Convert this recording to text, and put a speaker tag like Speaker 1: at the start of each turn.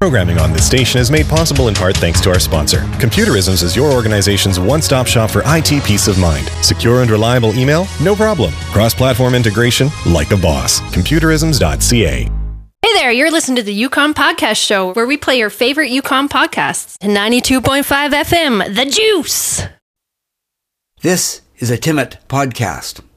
Speaker 1: Programming on this station is made possible in part thanks to our sponsor. Computerisms is your organization's one-stop shop for IT peace of mind. Secure and reliable email? No problem. Cross-platform integration? Like a boss. Computerisms.ca.
Speaker 2: Hey there, you're listening to the Yukon Podcast Show, where we play your favorite Yukon podcasts. 92.5 FM, The Juice.
Speaker 3: This is a Timmit podcast.